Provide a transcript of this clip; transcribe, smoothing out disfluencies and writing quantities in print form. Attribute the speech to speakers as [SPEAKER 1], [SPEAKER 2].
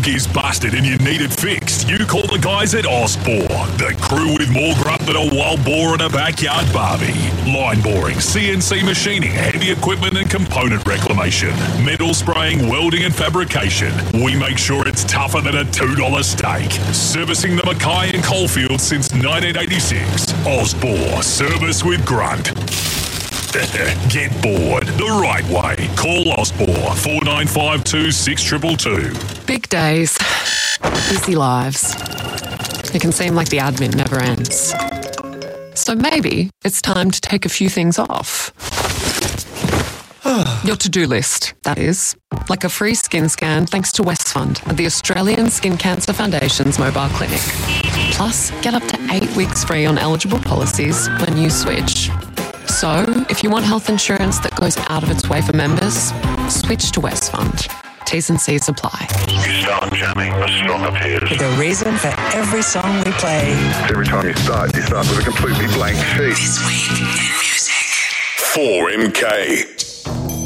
[SPEAKER 1] is busted and you need it fixed, you call the guys at Osbor, the crew with more grunt than a wild boar in a backyard barbie. Line boring, CNC machining, heavy equipment and component reclamation, metal spraying, welding and fabrication. We make sure it's tougher than a $2 steak. Servicing the Mackay and Coalfield since 1986. Osbor, service with grunt. Get bored the right way. Call Osbor 4952 6222.
[SPEAKER 2] Big days, busy lives. It can seem like the admin never ends. So maybe it's time to take a few things off. Your to-do list, that is. Like a free skin scan thanks to Westfund at the Australian Skin Cancer Foundation's mobile clinic. Plus, get up to 8 weeks free on eligible policies when you switch. So, if you want health insurance that goes out of its way for members, switch to Westfund. T's and C's apply.
[SPEAKER 3] You start jamming, a song appears.
[SPEAKER 4] With a reason for every song we play.
[SPEAKER 3] Every time you start with a completely blank sheet.
[SPEAKER 4] This week in music.
[SPEAKER 1] 4MK.